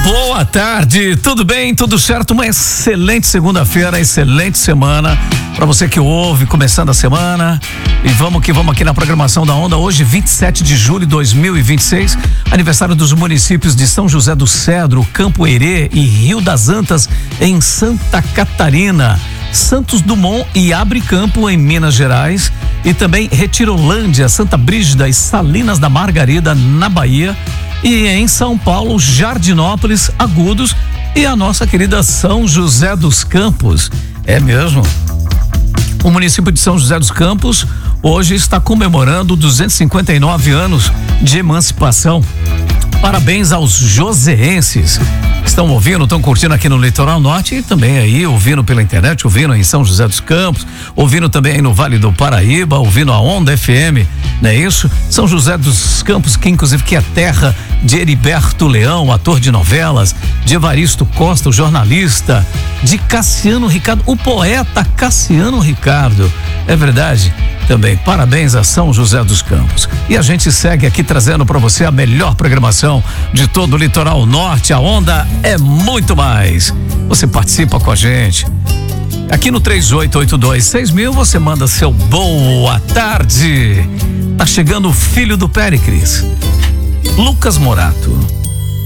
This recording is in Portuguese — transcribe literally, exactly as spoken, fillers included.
Boa tarde, tudo bem? Tudo certo? Uma excelente segunda-feira, excelente semana para você que ouve, começando a semana. E vamos que vamos aqui na programação da Onda. Hoje, vinte e sete de julho de dois mil e vinte e seis, aniversário dos municípios de São José do Cedro, Campo Herê e Rio das Antas, em Santa Catarina. Santos Dumont e Abre Campo, em Minas Gerais, e também Retirolândia, Santa Brígida e Salinas da Margarida, na Bahia, e em São Paulo, Jardinópolis, Agudos e a nossa querida São José dos Campos. É mesmo? O município de São José dos Campos hoje está comemorando duzentos e cinquenta e nove anos de emancipação. Parabéns aos joseenses. Estão ouvindo, estão curtindo aqui no Litoral Norte e também aí ouvindo pela internet, ouvindo em São José dos Campos, ouvindo também aí no Vale do Paraíba, ouvindo a Onda F M, não é isso? São José dos Campos, que inclusive que é terra de Heriberto Leão, ator de novelas, de Evaristo Costa, o jornalista, de Cassiano Ricardo, o poeta Cassiano Ricardo. É verdade? Também parabéns a São José dos Campos. E a gente segue aqui trazendo para você a melhor programação de todo o Litoral Norte. A Onda é muito mais. Você participa com a gente. Aqui no três oito oito dois seis mil você manda seu boa tarde. Tá chegando o filho do Péricles, Lucas Morato.